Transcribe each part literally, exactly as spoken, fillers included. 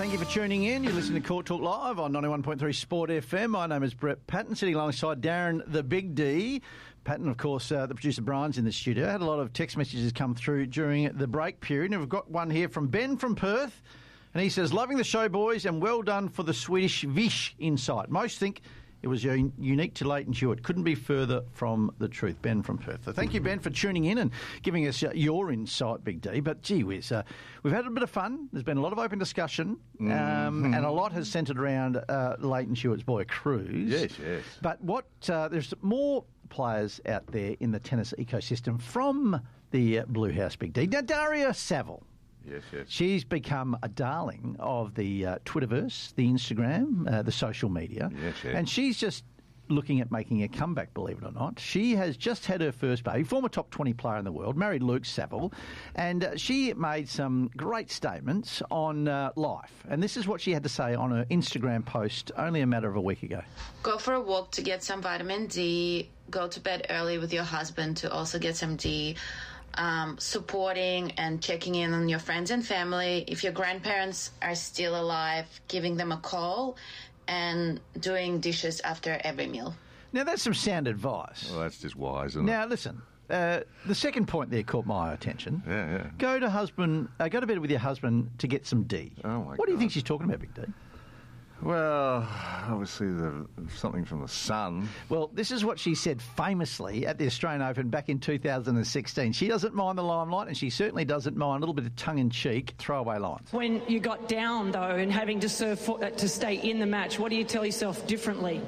Thank you for tuning in. You're listening to Court Talk Live on ninety-one point three Sport F M. My name is Brett Patton, sitting alongside Darren the Big D. Patton, of course, uh, the producer Brian's in the studio. I had a lot of text messages come through during the break period, and we've got one here from Ben from Perth. And he says, loving the show, boys, and well done for the Swedish Vish insight. Most think it was un- unique to Leighton Hewitt. Couldn't be further from the truth. Ben from Perth. So thank you, Ben, for tuning in and giving us uh, your insight, Big D. But gee whiz, uh, we've had a bit of fun. There's been a lot of open discussion, um, mm-hmm. and a lot has centred around uh, Leighton Hewitt's boy, Cruz. Yes, yes. But what uh, there's more players out there in the tennis ecosystem from the uh, Blue House, Big D. Now, Daria Saville. Yes, yes. She's become a darling of the uh, Twitterverse, the Instagram, uh, the social media. Yes, yes. And she's just looking at making a comeback, believe it or not. She has just had her first baby, former top twenty player in the world, married Luke Saville, and uh, she made some great statements on uh, life. And this is what she had to say on her Instagram post only a matter of a week ago. Go for a walk to get some vitamin D. Go to bed early with your husband to also get some D. Um, supporting and checking in on your friends and family. If your grandparents are still alive, giving them a call and doing dishes after every meal. Now, that's some sound advice. Well, that's just wise, isn't now, it? listen, uh, the second point there caught my attention. Yeah, yeah. Go to husband. Uh, go to bed with your husband to get some D. Oh, my What do you God. think she's talking about, Big D? Well, obviously the, something from the sun. Well, this is what she said famously at the Australian Open back in two thousand sixteen. She doesn't mind the limelight, and she certainly doesn't mind a little bit of tongue-in-cheek throwaway lines. When you got down, though, and having to serve for, uh, to stay in the match, what do you tell yourself differently?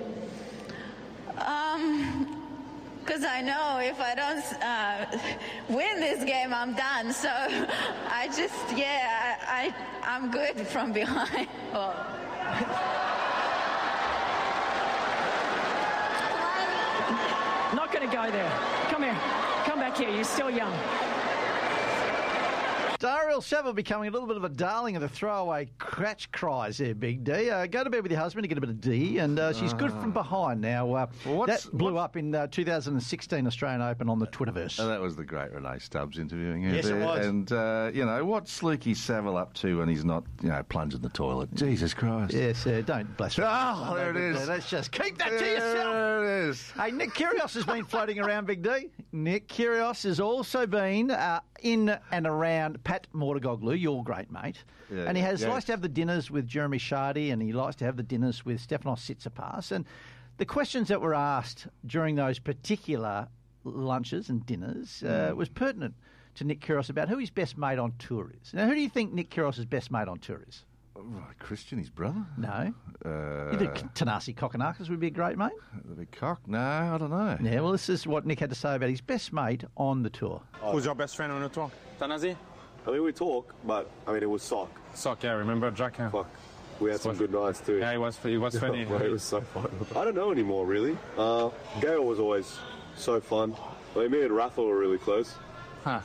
Um, because I know if I don't uh, win this game, I'm done. So I just, yeah, I, I I'm good from behind. Well, Not going to go there. Come here. Come back here. You're still young. Daria Saville becoming a little bit of a darling of the throwaway cratch cries there, Big D. Uh, go to bed with your husband to get a bit of D, and uh, she's good from behind. Now, uh, Well, what's- that blew what's- up in uh, two thousand sixteen Australian Open on the Twitterverse. Oh, that was the great Renee Stubbs interviewing her Yes, it there. was. And, uh, you know, what's Lukey Saville up to when he's not, you know, plunging the toilet? Jesus Christ. Yes, uh, don't blaspheme. Oh, there it is. Let's just keep that to yourself. There it is. Hey, Nick Kyrgios has been floating around, Big D. Nick Kyrgios has also been uh, in and around Pat Mortogoglu, your great mate. Yeah, and he has yeah. likes to have the dinners with Jeremy Shardy, and he likes to have the dinners with Stefanos Tsitsipas. And the questions that were asked during those particular lunches and dinners uh, Mm. was pertinent to Nick Kyrgios about who his best mate on tour is. Now, who do you think Nick Kyrgios' best mate on tour is? Oh, Christian, his brother? No. Uh, You think Tanasi Kokonakis would be a great mate? the big cock? No, I don't know. Yeah, well, this is what Nick had to say about his best mate on the tour. Who's your best friend on the tour? Tanasi? I mean, we talk, but I mean, it was sock. Sock, yeah, remember Jack? Yeah, Fuck. We had some good nights too. yeah it was, it was funny. Well, it was so fun. I don't know anymore, really. Uh, Gail was always so fun. I mean, me and Rafa were really close. Huh.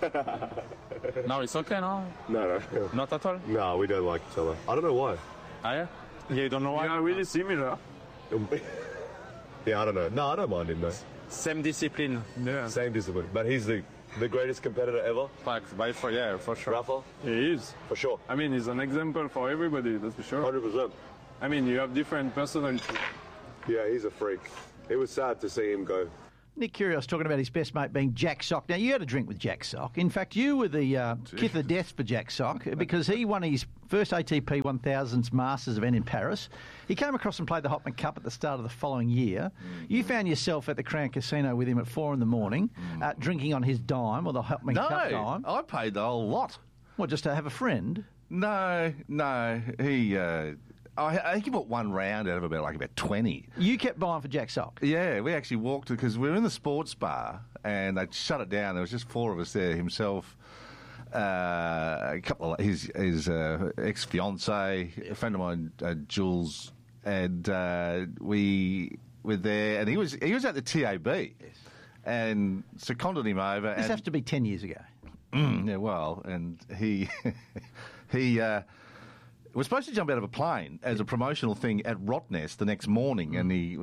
No, it's okay, no? No, no. Not at all? No, we don't like each other. I don't know why. Ah, yeah? Yeah, you don't know why? Yeah, really similar. Yeah, I don't know. No, I don't mind him, though. Same discipline. Yeah. Same discipline. But he's the, the greatest competitor ever. Facts, by for, yeah, for sure. Rafa? He is. For sure. I mean, he's an example for everybody, that's for sure. one hundred percent. I mean, you have different personalities. Yeah, he's a freak. It was sad to see him go. Nick Kyrgios talking about his best mate being Jack Sock. Now, you had a drink with Jack Sock. In fact, you were the uh, kith of death for Jack Sock because he won his first A T P one thousand's Masters event in Paris. He came across and played the Hopman Cup at the start of the following year. Mm-hmm. You found yourself at the Crown Casino with him at four in the morning, Mm. uh, drinking on his dime or the Hopman No, Cup dime. I paid the whole lot. Well, just to have a friend. No, no. He, uh, I, I think he bought one round out of about like about twenty. You kept buying for Jack Sock. Yeah, we actually walked because we were in the sports bar and they'd shut it down. There was just four of us there. Himself, uh, a couple of his his uh, ex fiance, a friend of mine, uh, Jules, and uh, we were there. And he was he was at the T A B, yes. And seconded him over. This and, has to be ten years ago. Mm, yeah, well, and he he uh, was supposed to jump out of a plane as a promotional thing at Rottnest the next morning, mm. and he was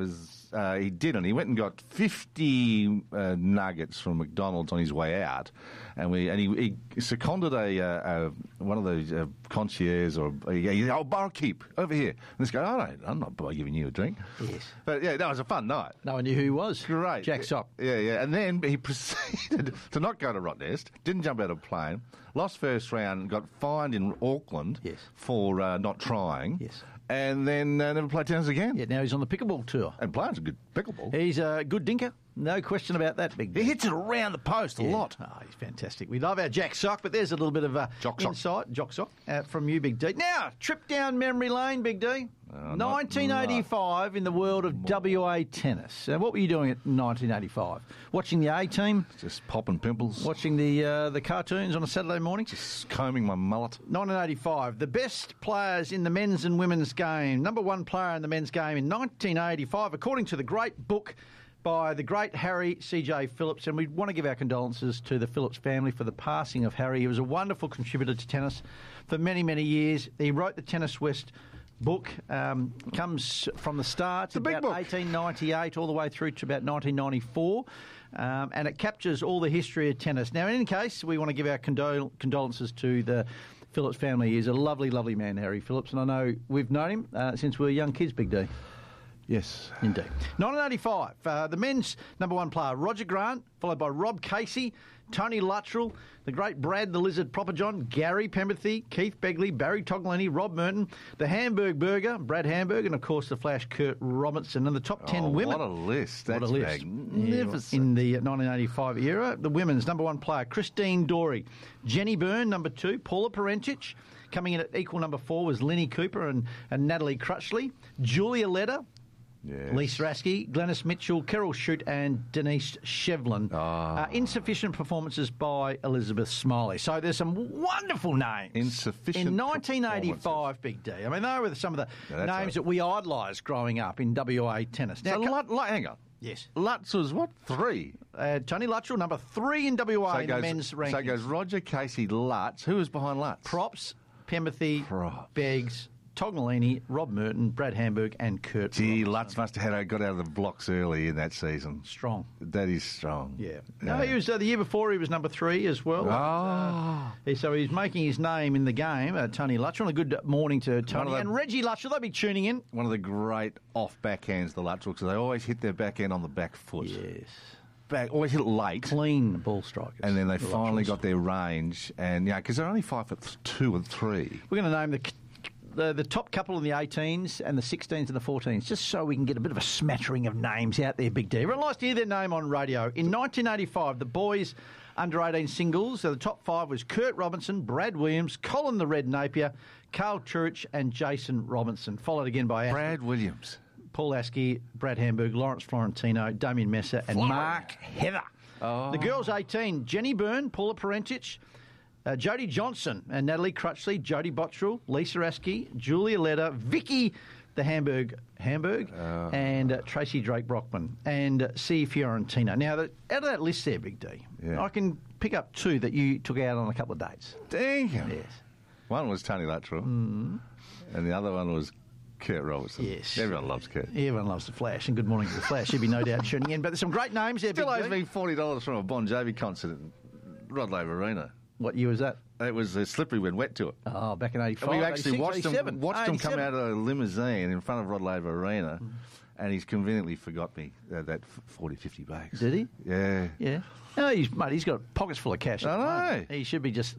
uh, he didn't. He went and got fifty uh, nuggets from McDonald's on his way out, and we and he, he seconded a, uh, a one of those uh, concierge or a, oh, barkeep over here. And this guy, I don't, I'm not giving you a drink. Yes. But yeah, that was a fun night. No one knew who he was. Great. Jack Sock. Yeah, yeah. And then he proceeded to not go to Rottnest, didn't jump out of a plane, lost first round, got fined in Auckland Yes. for uh, not trying. Yes. And then uh, never played tennis again. Yeah, now he's on the pickleball tour. And playing a good pickleball. He's a good dinker. No question about that, Big D. He hits it around the post a Yeah. lot. Oh, he's fantastic. We love our Jack Sock, but there's a little bit of uh, Jock Sock. insight, Jock Sock, uh, from you, Big D. Now, trip down memory lane, Big D. Oh, not- nineteen eighty-five in the world of W A tennis. Uh, what were you doing at nineteen eighty-five? Watching the A-team? Just popping pimples. Watching the uh, the cartoons on a Saturday morning? Just combing my mullet. nineteen eighty-five, the best players in the men's and women's game. Number one player in the men's game in nineteen eighty-five, according to the great book by the great Harry C J Phillips. And we want to give our condolences to the Phillips family for the passing of Harry. He was a wonderful contributor to tennis for many, many years. He wrote the Tennis West book, um, comes from the start, a big about book. eighteen ninety-eight all the way through to about nineteen ninety-four. Um, and it captures all the history of tennis. Now, in any case, we want to give our condol- condolences to the Phillips family. He's a lovely, lovely man, Harry Phillips, and I know we've known him uh, since we were young kids, Big D. Yes. Indeed. nineteen eighty-five, uh, the men's number one player, Roger Grant, followed by Rob Casey, Tony Luttrell, the great Brad the Lizard Properjohn, Gary Pemberthy, Keith Begley, Barry Toglini, Rob Merton, the Hamburg Burger, Brad Hamburg, and, of course, the Flash, Kurt Robinson, and the top ten Oh, women. what a list. What That's a list. magnificent. In the nineteen eighty-five era, the women's number one player, Christine Dorey, Jenny Byrne, number two, Paula Perencic. Coming in at equal number four was Lenny Cooper and, and Natalie Crutchley, Julia Leder, Yes. Lee Strasky, Glennis Mitchell, Carol Shute and Denise Shevlin. Ah. Uh, insufficient performances by Elizabeth Smiley. So there's some wonderful names. Insufficient In nineteen eighty-five, performances. Big D. I mean, they were some of the Yeah, that's names right. that we idolised growing up in W A tennis. So, co- Lut, Lut, hang on. yes. Lutz was what? Three. Uh, Tony Luttrell, number three in W A So in it goes, the men's rankings. so it goes Roger Casey, Lutz. Who was behind Lutz? Props, Pemberthy, Props. Beggs, Tognolini, Rob Merton, Brad Hamburg and Kurt Gee, Robinson. Lutz must have had got out of the blocks early in that season. Strong. That is strong. Yeah. No, he was uh, the year before. He was number three as well. Oh. Uh, so he's making his name in the game. Uh, Tony Luttrell. A good morning to Tony the- and Reggie Luttrell. They'll be tuning in. One of the great off backhands, the Luttrell, because they always hit their backhand on the back foot. Yes. Back, always hit it late. Clean ball strikers. And then they the finally Luttrells. got their range, and yeah, because they're only five foot two and three. We're going to name the, the the top couple in the eighteens and the sixteens and the fourteens, just so we can get a bit of a smattering of names out there, Big D. Everyone likes to hear their name on radio. In nineteen eighty-five, the boys under eighteen singles, so the top five was Kurt Robinson, Brad Williams, Colin the Red Napier, Carl Church, and Jason Robinson. Followed again by Brad Williams. Paul Askey, Brad Hamburg, Lawrence Florentino, Damien Messer, and Florent. Mark Heather. Oh. The girls eighteen, Jenny Byrne, Paula Perencic, uh, Jodie Johnson, and Natalie Crutchley, Jodie Bottrell, Lisa Askey, Julia Leder, Vicky the Hamburg Hamburg, Oh. and uh, Tracy Drake Brockman, and uh, C. Fiorentina. Now, the, out of that list there, Big D, Yeah. I can pick up two that you took out on a couple of dates. Dang. Yes. One was Tony Luttrell, and the other one was Kurt Robertson. Yes. Everyone loves Kurt. Everyone loves the Flash, and good morning to the Flash. You'll be no doubt tuning in. But there's some great names there, Still Big owes D. me forty dollars from a Bon Jovi concert at Rod Laver Arena. What year was that? It was a Slippery When Wet tour. Oh, back in eighty-five. we actually eighty-six, watched eighty-seven. him, watched him come eighty-seven. out of a limousine in front of Rod Laver Arena, and he's conveniently forgot me uh, that forty, fifty bucks. Did he? Yeah. Yeah. No, he's, mate, he's got pockets full of cash. at I the moment. know. He should be just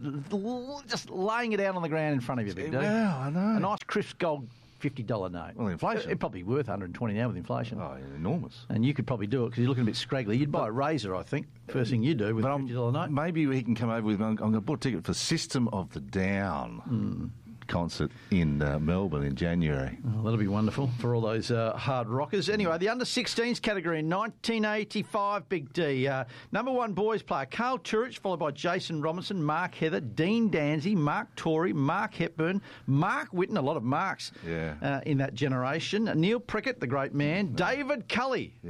just laying it out on the ground in front of you, Big D. Well, I know. A nice crisp gold fifty dollar note. Well, inflation. It's probably worth one hundred twenty now with inflation. Oh, enormous. And you could probably do it because you're looking a bit scraggly. You'd buy a razor, I think. First thing you do with a But fifty dollar note. maybe he can come over with. I'm, I'm going to book a ticket for System of the Down concert in uh, Melbourne in January. Well, that'll be wonderful for all those uh, hard rockers. Anyway, the under sixteens category in nineteen eighty-five, Big D. Uh, number one boys player, Carl Turich, followed by Jason Robinson, Mark Heather, Dean Danzy, Mark Torrey, Mark Hepburn, Mark Whitten, a lot of Marks Yeah. uh, in that generation, Neil Prickett, the great man, David Cully. Yeah.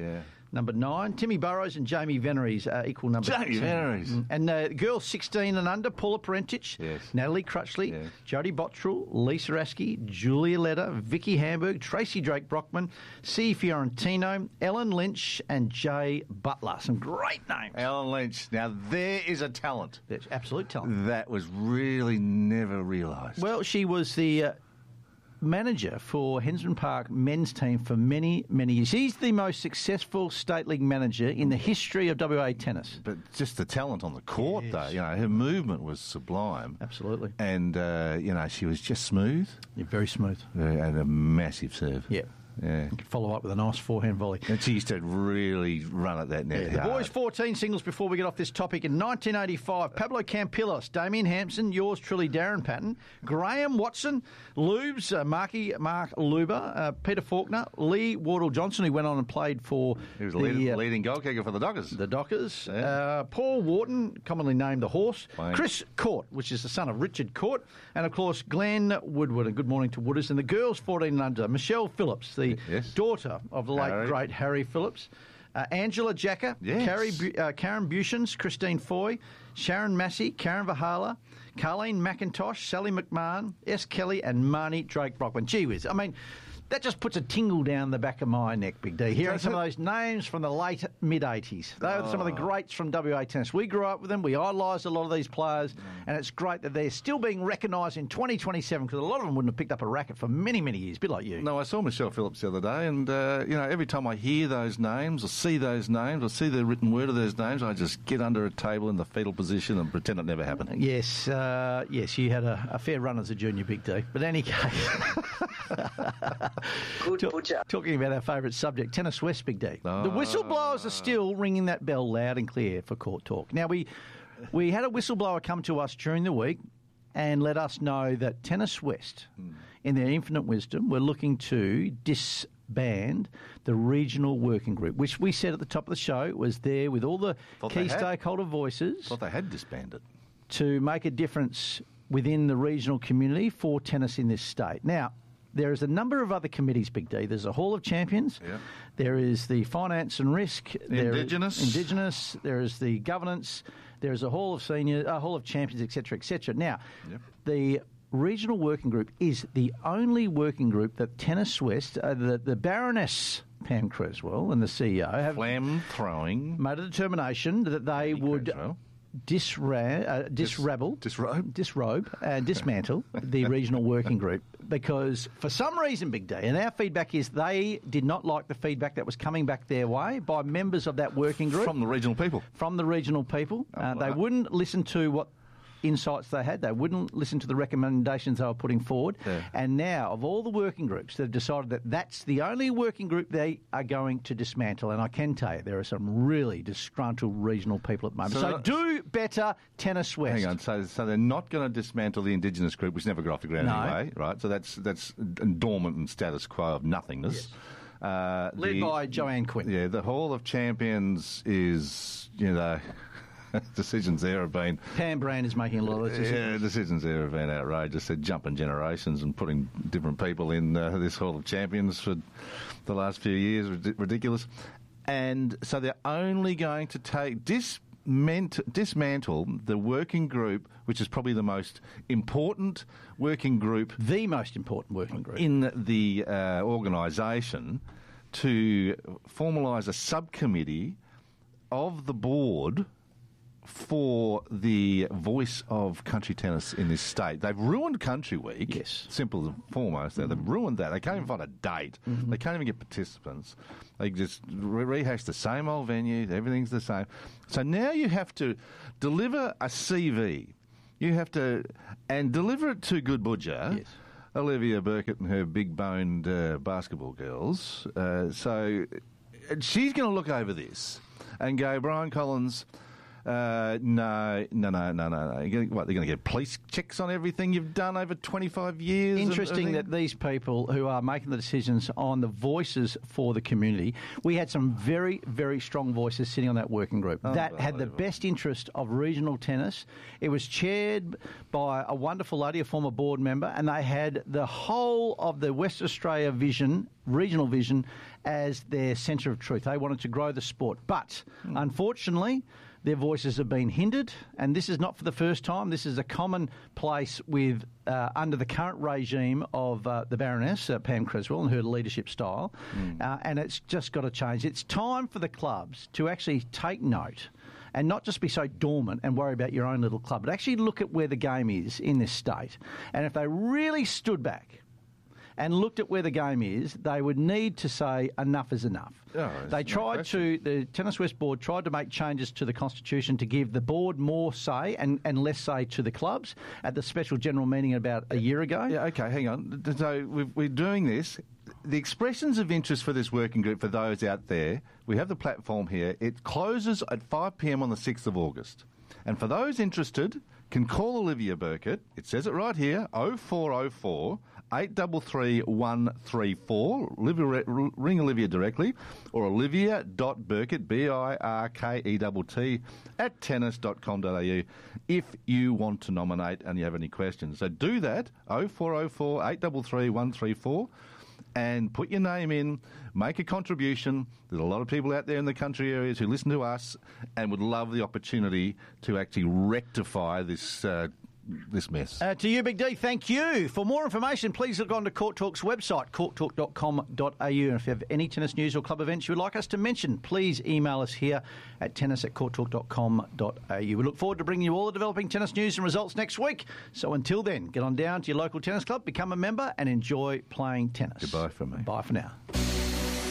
number nine. Timmy Burrows and Jamie Veneries are equal number Jamie ten. Veneries. And uh, girls sixteen and under, Paula Parentich, Yes. Natalie Crutchley, Yes. Jodie Bottrell, Lisa Askey, Julia Leder, Vicky Hamburg, Tracy Drake Brockman, C. Fiorentino, Ellen Lynch, and Jay Butler. Some great names. Ellen Lynch. Now, there is a talent That's absolute talent. that was really never realised. Well, she was the uh, manager for Hensman Park men's team for many, many years. She's the most successful state league manager in the history of W A tennis. But just the talent on the court, Yes. though, you know, her movement was sublime. Absolutely. And, uh, you know, she was just smooth Yeah, very smooth. uh, and a massive serve. Yeah. Yeah. Follow up with a nice forehand volley. And she used to really run at that net The hard. boys' fourteen singles before we get off this topic. In nineteen eighty-five, Pablo Campillos, Damien Hampson, yours truly, Darren Patton, Graham Watson, Lubes, uh, Marky, Mark Luber, uh, Peter Faulkner, Lee Wardle Johnson, who went on and played for He was the, leading, uh, leading goal kicker for the Dockers. the Dockers, Yeah. uh, Paul Wharton, commonly named the Horse, Fine. Chris Court, which is the son of Richard Court, and of course Glenn Woodward. And good morning to Wooders. And the girls fourteen and under, Michelle Phillips, the Yes. daughter of the late Harry. great Harry Phillips, uh, Angela Jacker, Yes. Carrie, Bu- uh, Karen Bushans, Christine Foy, Sharon Massey, Karen Vahala, Carleen McIntosh, Sally McMahon, S. Kelly, and Marnie Drake Brockman. Gee whiz, I mean, that just puts a tingle down the back of my neck, Big D, hearing Does some it? of those names from the late mid-eighties. They are some of the greats from W A tennis. We grew up with them. We idolised a lot of these players, and it's great that they're still being recognised in twenty twenty-seven, because a lot of them wouldn't have picked up a racket for many, many years, a bit like you. No, I saw Michelle Phillips the other day, and uh, you know, every time I hear those names or see those names or see the written word of those names, I just get under a table in the fetal position and pretend it never happened. Yes, uh, yes, you had a, a fair run as a junior, Big D. But in any case, Good talk- butcher. talking about our favourite subject, Tennis West, Big D. Ah. The whistleblowers are still ringing that bell loud and clear for Court Talk. Now, we we had a whistleblower come to us during the week and let us know that Tennis West, in their infinite wisdom, were looking to disband the regional working group, which we said at the top of the show was there with all the Thought key they had. stakeholder voices Thought they had disbanded. to make a difference within the regional community for tennis in this state. Now, there is a number of other committees, Big D. There's a Hall of Champions. Yeah. There is the Finance and Risk. there is- Indigenous. Indigenous. There is the Governance. There is a Hall of Senior, uh, Hall of Champions, et cetera, et cetera. Now, Yep. the regional working group is the only working group that Tennis West, uh, the, the Baroness Pam Creswell and the C E O have Flam throwing. made a determination that they would Creswell. disra- uh, disrabble, disrobe? disrobe, and dismantle the regional working group because for some reason, Big D, and our feedback is they did not like the feedback that was coming back their way by members of that working group From the regional people. from the regional people. Uh, they right. wouldn't listen to what insights they had. They wouldn't listen to the recommendations they were putting forward. Yeah. And now, of all the working groups, they've decided that that's the only working group they are going to dismantle. And I can tell you, there are some really disgruntled regional people at the moment. So So, that- do better, Tennis West. Hang on, so so they're not going to dismantle the Indigenous group, which never got off the ground No. anyway, right? So that's that's dormant and status quo of nothingness. Uh, Led the- by Joanne Quinn. Yeah, the Hall of Champions is, you know, decisions there have been. Pam Brand is making a lot of those decisions. Yeah, decisions there have been outrageous. They're jumping generations and putting different people in uh, this Hall of Champions for the last few years. Rid- Ridiculous. And so they're only going to take disment- dismantle the working group, which is probably the most important working group The most important working group. in the uh, organisation, to formalise a subcommittee of the board for the voice of country tennis in this state. They've ruined Country Week. Yes. Simple and foremost. They've ruined that. They can't even find a date. Mm-hmm. They can't even get participants. They just re- rehash the same old venue. Everything's the same. So now you have to deliver a C V. You have to, and deliver it to Good Budger. Yes. Olivia Burkett and her big-boned uh, basketball girls. Uh, so and she's going to look over this and go, Brian Collins, Uh, no, no, no, no, no, no. You're gonna, what, they're going to get police checks on everything you've done over twenty-five years? Interesting that these people who are making the decisions on the voices for the community, we had some very, very strong voices sitting on that working group that had the best interest of regional tennis. It was chaired by a wonderful lady, a former board member, and they had the whole of the West Australia vision, regional vision, as their centre of truth. They wanted to grow the sport. But, mm. unfortunately, their voices have been hindered, and this is not for the first time. This is a common place with uh, under the current regime of uh, the Baroness, uh, Pam Creswell, and her leadership style, mm. uh, and it's just got to change. It's time for the clubs to actually take note and not just be so dormant and worry about your own little club, but actually look at where the game is in this state. And if they really stood back and looked at where the game is, they would need to say enough is enough. Oh, they tried to, the Tennis West board tried to make changes to the Constitution to give the board more say and, and less say to the clubs at the special general meeting about a year ago. Yeah, okay, hang on. So we've, we're doing this. The expressions of interest for this working group, for those out there, we have the platform here. It closes at five p m on the sixth of August. And for those interested, can call Olivia Burkett. It says it right here, oh four oh four, eight three three, one three four. Olivia, ring Olivia directly, or olivia dot burkett, B I R K E T T, at tennis dot com dot a u if you want to nominate and you have any questions. So do that, oh four oh four, eight three three, one three four. And put your name in, make a contribution. There's a lot of people out there in the country areas who listen to us and would love the opportunity to actually rectify this uh, this mess. Uh, to you, Big D, thank you. For more information, please look on to Court Talk's website, court talk dot com dot a u. And if you have any tennis news or club events you would like us to mention, please email us here at tennis at court talk dot com dot a u. We look forward to bringing you all the developing tennis news and results next week. So until then, get on down to your local tennis club, become a member and enjoy playing tennis. Goodbye from me. Bye for now.